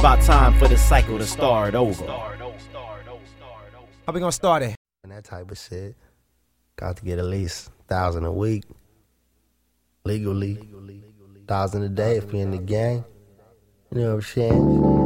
About time for the cycle to start over. How we gonna start it? And that type of shit. Got to get at least 1,000 a week. Legally. 1,000 a day if you're in the gang. You know what I'm saying?